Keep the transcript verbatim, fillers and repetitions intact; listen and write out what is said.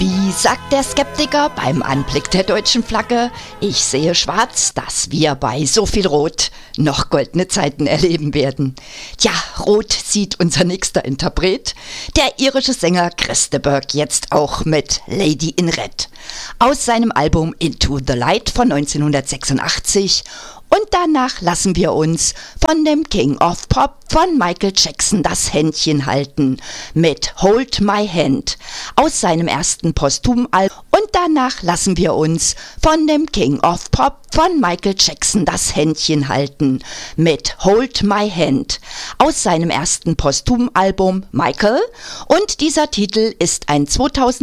Wie sagt der Skeptiker beim Anblick der deutschen Flagge? Ich sehe schwarz, dass wir bei so viel Rot noch goldene Zeiten erleben werden. Tja, rot sieht unser nächster Interpret, der irische Sänger Chris de Burgh, jetzt auch mit Lady in Red. Aus seinem Album Into the Light von neunzehnhundertsechsundachtzig. Und danach lassen wir uns von dem King of Pop von Michael Jackson das Händchen halten mit Hold My Hand aus seinem ersten posthumen Album. Und danach lassen wir uns von dem King of Pop von Michael Jackson das Händchen halten mit Hold My Hand aus seinem ersten posthumen Album Michael. Und dieser Titel ist ein zweitausend